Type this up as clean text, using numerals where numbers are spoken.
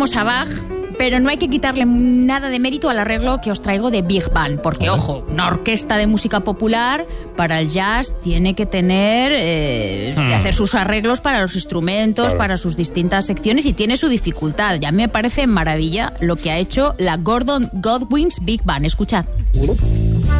tenemos a Bach, pero no hay que quitarle nada de mérito al arreglo que os traigo de Big Band, porque, ojo, una orquesta de música popular para el jazz tiene que tener que hacer sus arreglos para los instrumentos, para sus distintas secciones, y tiene su dificultad. Y a mí me parece maravilla lo que ha hecho la Gordon Godwin's Big Band. Escuchad.